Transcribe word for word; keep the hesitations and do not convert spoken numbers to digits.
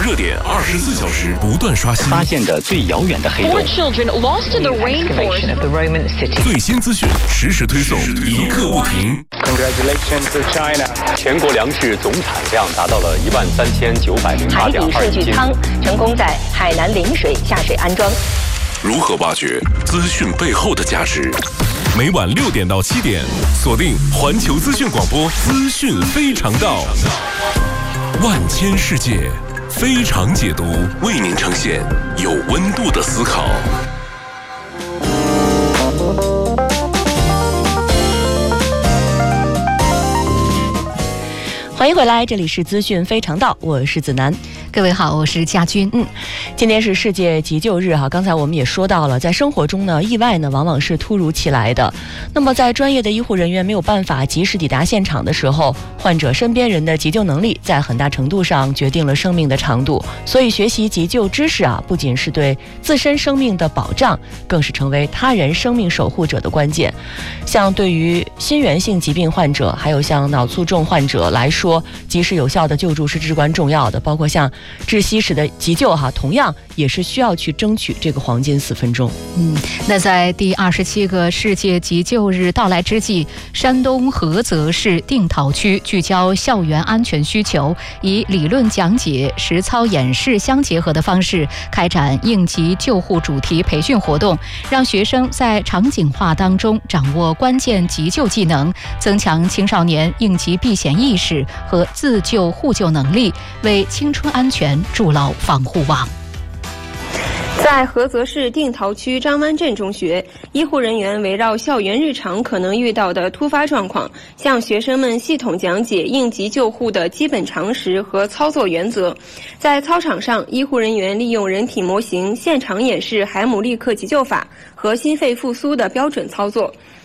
热点二十四小时不断刷新， 发现的最遥远的黑洞。 Four children lost in the rainforest of the Roman city. 最新资讯实时推送，一刻不停。 Congratulations to China. 全国粮食总产量达到了一万三千九百零八点二亿斤。 海底数据舱成功在海南陵水下水安装。 如何挖掘资讯背后的价值？每晚六点到七点，锁定环球资讯广播，资讯非常道，万千世界非常解读，为您呈现有温度的思考。 欢迎回来，这里是资讯非常道，我是子楠。 各位好，我是佳君。 嗯，今天是世界急救日哈，刚才我们也说到了，在生活中呢，意外呢往往是突如其来的。那么在专业的医护人员没有办法及时抵达现场的时候，患者身边人的急救能力在很大程度上决定了生命的长度。所以学习急救知识啊，不仅是对自身生命的保障，更是成为他人生命守护者的关键。像对于心源性疾病患者，还有像脑卒中患者来说，及时有效的救助是至关重要的，包括像窒息时的急救哈，同样也是需要去争取这个黄金四分钟。 嗯，那在第二十七个世界急救日到来之际，山东菏泽市定陶区聚焦校园安全需求，以理论讲解、实操演示相结合的方式开展应急救护主题培训活动，让学生在场景化当中掌握关键急救技能，增强青少年应急避险意识和自救互救能力，为青春安全筑牢防护网。 在菏泽市定陶区张湾镇中学，医护人员围绕校园日常可能遇到的突发状况，向学生们系统讲解应急救护的基本常识和操作原则。在操场上，医护人员利用人体模型现场演示海姆立克急救法和心肺复苏的标准操作。